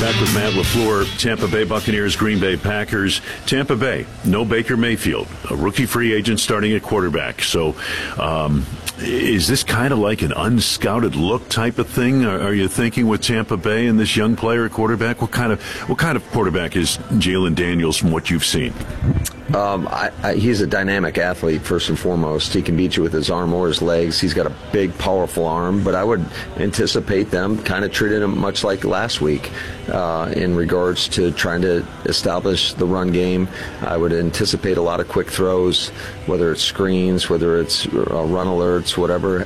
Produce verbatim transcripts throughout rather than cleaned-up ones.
Back with Matt LaFleur, Tampa Bay Buccaneers, Green Bay Packers. Tampa Bay, no Baker Mayfield, a rookie free agent starting at quarterback. So um, is this kind of like an unscouted look type of thing? Are, are you thinking with Tampa Bay and this young player at quarterback? What kind of what kind of quarterback is Jalen Daniels from what you've seen? Um, I, I, he's a dynamic athlete, first and foremost. He can beat you with his arm or his legs. He's got a big, powerful arm, but I would anticipate them kind of treating him much like last week uh, in regards to trying to establish the run game. I would anticipate a lot of quick throws, whether it's screens, whether it's uh, run alerts, whatever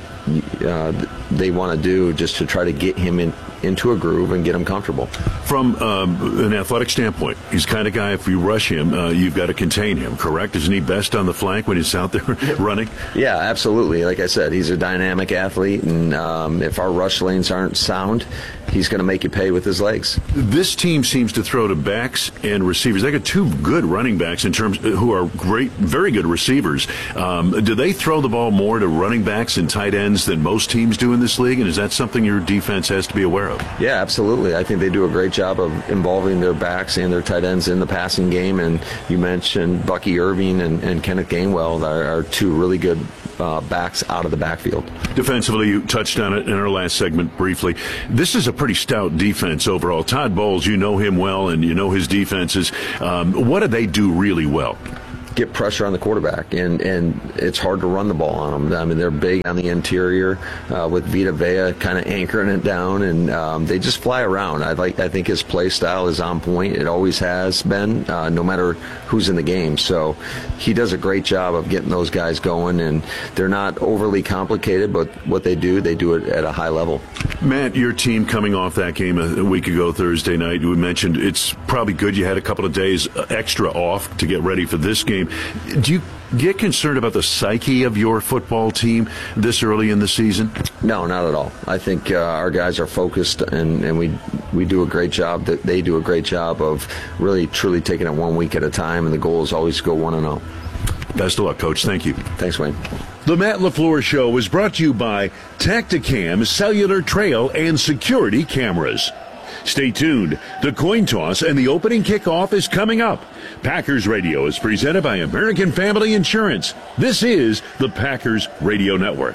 uh, they want to do, just to try to get him in, into a groove and get him comfortable. From um, an athletic standpoint, he's the kind of guy, if you rush him, uh, you've got to contain him, correct? Isn't he best on the flank when he's out there running? Yeah, absolutely. Like I said, he's a dynamic athlete, and um, if our rush lanes aren't sound, he's going to make you pay with his legs. This team seems to throw to backs and receivers. They got two good running backs in terms who are great, very good receivers. Um, do they throw the ball more to running backs and tight ends than most teams do in this league? And is that something your defense has to be aware of? Yeah, absolutely. I think they do a great job of involving their backs and their tight ends in the passing game. And you mentioned Bucky Irving and, and Kenneth Gainwell are, are two really good uh, backs out of the backfield. Defensively, you touched on it in our last segment briefly. This is a pretty stout defense overall. Todd Bowles, you know him well, and you know his defenses. Um, what do they do really well? Get pressure on the quarterback, and, and it's hard to run the ball on them. I mean, they're big on the interior uh, with Vita Vea kind of anchoring it down, and um, they just fly around. I like. I think his play style is on point. It always has been, uh, no matter who's in the game. So he does a great job of getting those guys going, and they're not overly complicated, but what they do, they do it at a high level. Matt, your team coming off that game a week ago Thursday night, we mentioned it's probably good you had a couple of days extra off to get ready for this game. Do you get concerned about the psyche of your football team this early in the season? No, not at all. I think uh, our guys are focused, and, and we we do a great job. That they do a great job of really, truly taking it one week at a time, and the goal is always to go one and zero. Best of luck, Coach. Thank you. Thanks, Wayne. The Matt LaFleur Show is brought to you by Tacticam Cellular Trail and Security Cameras. Stay tuned. The coin toss and the opening kickoff is coming up. Packers Radio is presented by American Family Insurance. This is the Packers Radio Network.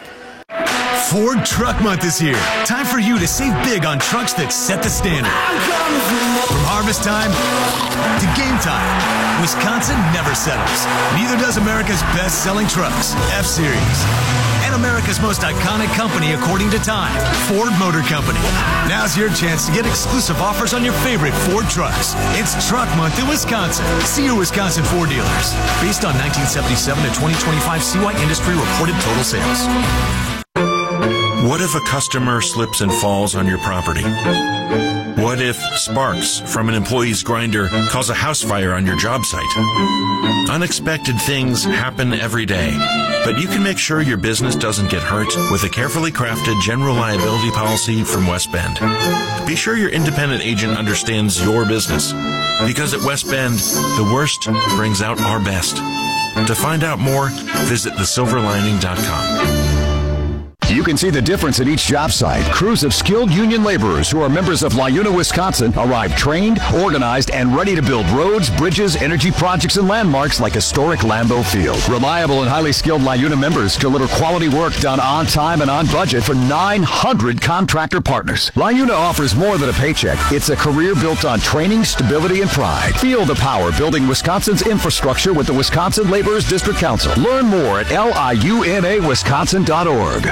Ford Truck Month is here. Time for you to save big on trucks that set the standard. From harvest time to game time, Wisconsin never settles. Neither does America's best-selling trucks, F-Series. And America's most iconic company, according to Time, Ford Motor Company. Now's your chance to get exclusive offers on your favorite Ford trucks. It's Truck Month in Wisconsin. See your Wisconsin Ford dealers. Based on nineteen seventy-seven to twenty twenty-five C Y Industry reported total sales. What if a customer slips and falls on your property? What if sparks from an employee's grinder cause a house fire on your job site? Unexpected things happen every day, but you can make sure your business doesn't get hurt with a carefully crafted general liability policy from West Bend. Be sure your independent agent understands your business, because at West Bend, the worst brings out our best. To find out more, visit the silver lining dot com. You can see the difference at each job site. Crews of skilled union laborers who are members of LiUNA, Wisconsin arrive trained, organized, and ready to build roads, bridges, energy projects, and landmarks like historic Lambeau Field. Reliable and highly skilled LiUNA members deliver quality work done on time and on budget for nine hundred contractor partners. LiUNA offers more than a paycheck. It's a career built on training, stability, and pride. Feel the power building Wisconsin's infrastructure with the Wisconsin Laborers District Council. Learn more at L I U N A Wisconsin dot org.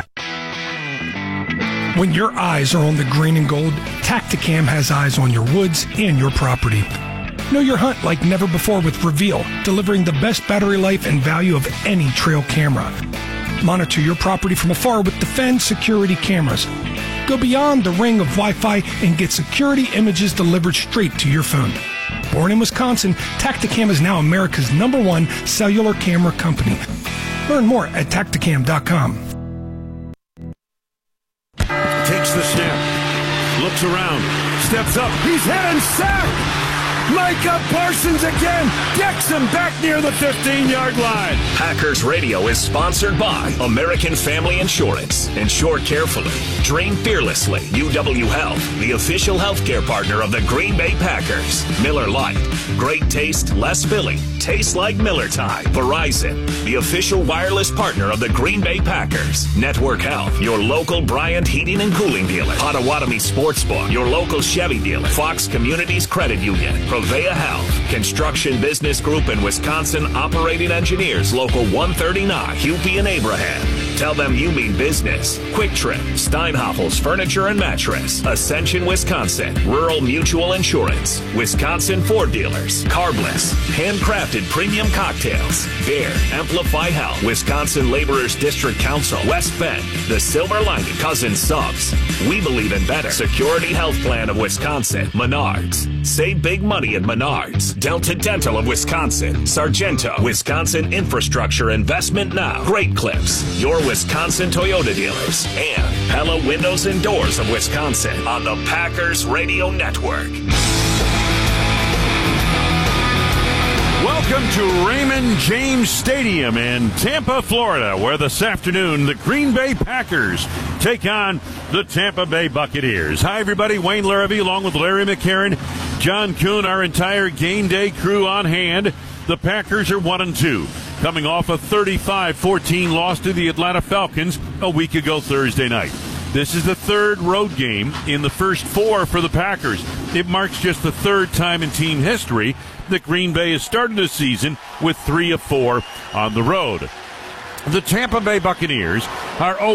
When your eyes are on the green and gold, Tacticam has eyes on your woods and your property. Know your hunt like never before with Reveal, delivering the best battery life and value of any trail camera. Monitor your property from afar with Defend security cameras. Go beyond the ring of Wi-Fi and get security images delivered straight to your phone. Born in Wisconsin, Tacticam is now America's number one cellular camera company. Learn more at Tacticam dot com. Takes the snap, looks around, steps up, he's hit and sacked! Micah Parsons again. Decks him back near the fifteen-yard line. Packers Radio is sponsored by American Family Insurance. Insure carefully. Dream fearlessly. U W Health, the official healthcare partner of the Green Bay Packers. Miller Lite. Great taste, less filling. Tastes like Miller time. Verizon, the official wireless partner of the Green Bay Packers. Network Health, your local Bryant Heating and Cooling dealer. Potawatomi Sportsbook, your local Chevy dealer. Fox Communities Credit Union. Provea Health, Construction Business Group in Wisconsin, operating engineers, Local one thirty-nine, Hupy and Abraham. Tell them you mean business. Quick Trip, Steinhafels Furniture and Mattress, Ascension, Wisconsin, Rural Mutual Insurance, Wisconsin Ford Dealers, Carbless, Handcrafted Premium Cocktails, Bear, Amplify Health, Wisconsin Laborers District Council, West Bend, The Silver Lining, Cousin Subs, We Believe in Better, Security Health Plan of Wisconsin, Menards, Save Big Money at Menards, Delta Dental of Wisconsin, Sargento, Wisconsin Infrastructure Investment Now, Great Clips, your Wisconsin Toyota dealers, and Pella Windows and Doors of Wisconsin on the Packers Radio Network. Welcome to Raymond James Stadium in Tampa, Florida, where this afternoon the Green Bay Packers take on the Tampa Bay Buccaneers. Hi, everybody. Wayne Larrabee along with Larry McCarron, John Kuhn, our entire game day crew on hand. The Packers are one and two, coming off a thirty-five fourteen loss to the Atlanta Falcons a week ago Thursday night. This is the third road game in the first four for the Packers. It marks just the third time in team history that Green Bay has started the season with three of four on the road. The Tampa Bay Buccaneers are